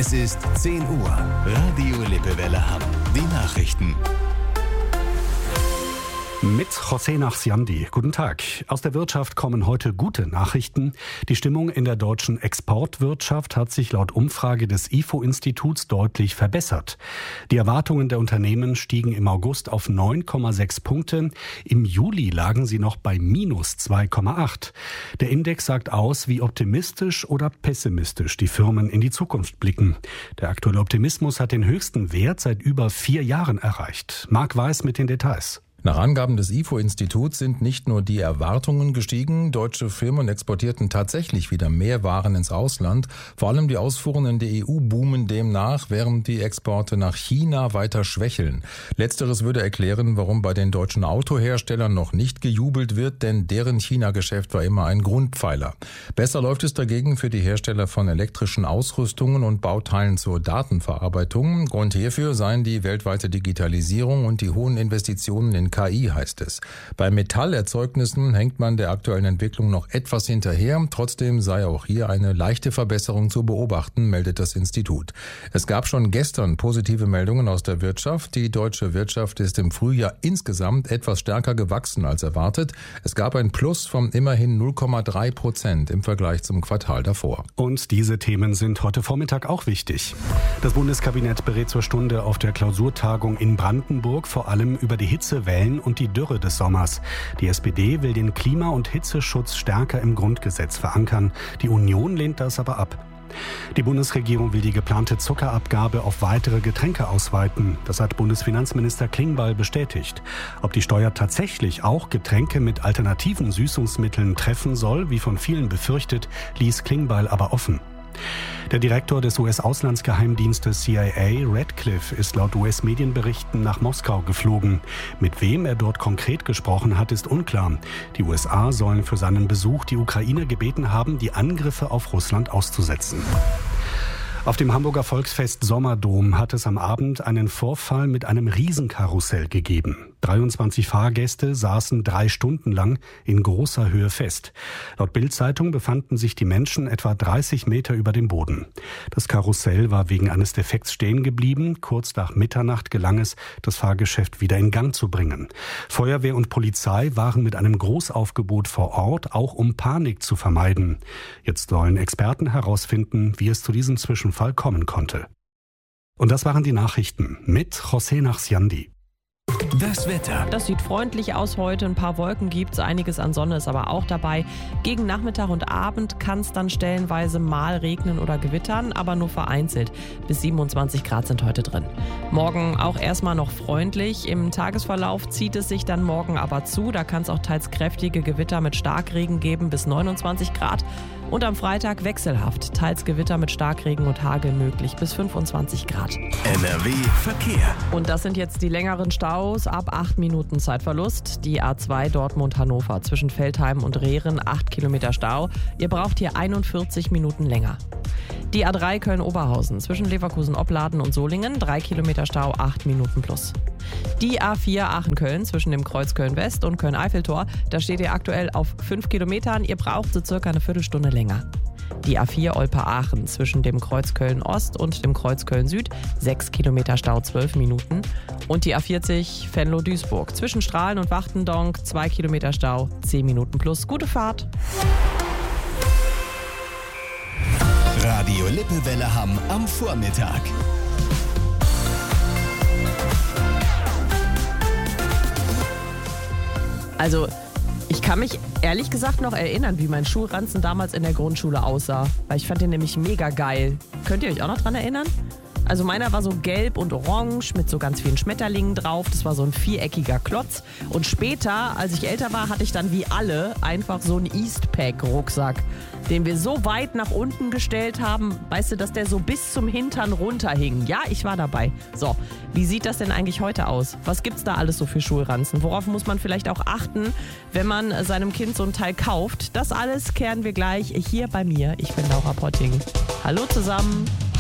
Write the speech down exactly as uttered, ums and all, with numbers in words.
Es ist zehn Uhr. Radio Lippewelle Hamm. Die Nachrichten. Mit José Nachsiandi. Guten Tag. Aus der Wirtschaft kommen heute gute Nachrichten. Die Stimmung in der deutschen Exportwirtschaft hat sich laut Umfrage des I F O-Instituts deutlich verbessert. Die Erwartungen der Unternehmen stiegen im August auf neun Komma sechs Punkte. Im Juli lagen sie noch bei minus zwei Komma acht. Der Index sagt aus, wie optimistisch oder pessimistisch die Firmen in die Zukunft blicken. Der aktuelle Optimismus hat den höchsten Wert seit über vier Jahren erreicht. Marc Weiß mit den Details. Nach Angaben des I F O-Instituts sind nicht nur die Erwartungen gestiegen, deutsche Firmen exportierten tatsächlich wieder mehr Waren ins Ausland. Vor allem die Ausfuhren in die E U boomen demnach, während die Exporte nach China weiter schwächeln. Letzteres würde erklären, warum bei den deutschen Autoherstellern noch nicht gejubelt wird, denn deren China-Geschäft war immer ein Grundpfeiler. Besser läuft es dagegen für die Hersteller von elektrischen Ausrüstungen und Bauteilen zur Datenverarbeitung. Grund hierfür seien die weltweite Digitalisierung und die hohen Investitionen in K I, heißt es. Bei Metallerzeugnissen hängt man der aktuellen Entwicklung noch etwas hinterher. Trotzdem sei auch hier eine leichte Verbesserung zu beobachten, meldet das Institut. Es gab schon gestern positive Meldungen aus der Wirtschaft. Die deutsche Wirtschaft ist im Frühjahr insgesamt etwas stärker gewachsen als erwartet. Es gab ein Plus von immerhin null Komma drei Prozent im Vergleich zum Quartal davor. Und diese Themen sind heute Vormittag auch wichtig. Das Bundeskabinett berät zur Stunde auf der Klausurtagung in Brandenburg vor allem über die Hitzewellen und die Dürre des Sommers. Die S P D will den Klima- und Hitzeschutz stärker im Grundgesetz verankern. Die Union lehnt das aber ab. Die Bundesregierung will die geplante Zuckerabgabe auf weitere Getränke ausweiten. Das hat Bundesfinanzminister Klingbeil bestätigt. Ob die Steuer tatsächlich auch Getränke mit alternativen Süßungsmitteln treffen soll, wie von vielen befürchtet, ließ Klingbeil aber offen. Der Direktor des U S-Auslandsgeheimdienstes C I A, Radcliffe, ist laut U S-Medienberichten nach Moskau geflogen. Mit wem er dort konkret gesprochen hat, ist unklar. Die U S A sollen für seinen Besuch die Ukraine gebeten haben, die Angriffe auf Russland auszusetzen. Auf dem Hamburger Volksfest Sommerdom hat es am Abend einen Vorfall mit einem Riesenkarussell gegeben. dreiundzwanzig Fahrgäste saßen drei Stunden lang in großer Höhe fest. Laut Bild-Zeitung befanden sich die Menschen etwa dreißig Meter über dem Boden. Das Karussell war wegen eines Defekts stehen geblieben. Kurz nach Mitternacht gelang es, das Fahrgeschäft wieder in Gang zu bringen. Feuerwehr und Polizei waren mit einem Großaufgebot vor Ort, auch um Panik zu vermeiden. Jetzt sollen Experten herausfinden, wie es zu diesem Zwischenfall Fall kommen konnte. Und das waren die Nachrichten mit José Nachsiandi. Das Wetter. Das sieht freundlich aus heute. Ein paar Wolken gibt's, einiges an Sonne ist aber auch dabei. Gegen Nachmittag und Abend kann es dann stellenweise mal regnen oder gewittern, aber nur vereinzelt. Bis siebenundzwanzig Grad sind heute drin. Morgen auch erstmal noch freundlich. Im Tagesverlauf zieht es sich dann morgen aber zu. Da kann es auch teils kräftige Gewitter mit Starkregen geben bis neunundzwanzig Grad. Und am Freitag wechselhaft. Teils Gewitter mit Starkregen und Hagel möglich bis fünfundzwanzig Grad. N R W Verkehr. Und das sind jetzt die längeren Staus ab acht Minuten Zeitverlust. Die A zwei Dortmund-Hannover zwischen Veltheim und Rehren, acht Kilometer Stau. Ihr braucht hier einundvierzig Minuten länger. Die A drei Köln-Oberhausen zwischen Leverkusen-Opladen und Solingen, drei Kilometer Stau, acht Minuten plus. Die A vier Aachen-Köln zwischen dem Kreuz Köln-West und Köln-Eiffeltor, da steht ihr aktuell auf fünf Kilometern. Ihr braucht so circa eine Viertelstunde länger. Die A vier Olpe-Aachen zwischen dem Kreuz Köln-Ost und dem Kreuz Köln-Süd, sechs Kilometer Stau, zwölf Minuten. Und die A vierzig Venlo-Duisburg zwischen Strahlen und Wachtendonk, zwei Kilometer Stau, zehn Minuten plus. Gute Fahrt! Radio Lippewelle Hamm am Vormittag. Also, ich kann mich ehrlich gesagt noch erinnern, wie mein Schulranzen damals in der Grundschule aussah. Weil ich fand den nämlich mega geil. Könnt ihr euch auch noch dran erinnern? Also meiner war so gelb und orange mit so ganz vielen Schmetterlingen drauf. Das war so ein viereckiger Klotz. Und später, als ich älter war, hatte ich dann wie alle einfach so einen Eastpak-Rucksack, den wir so weit nach unten gestellt haben, weißt du, dass der so bis zum Hintern runterhing. Ja, ich war dabei. So, wie sieht das denn eigentlich heute aus? Was gibt's da alles so für Schulranzen? Worauf muss man vielleicht auch achten, wenn man seinem Kind so ein Teil kauft? Das alles kehren wir gleich hier bei mir. Ich bin Laura Potting. Hallo zusammen.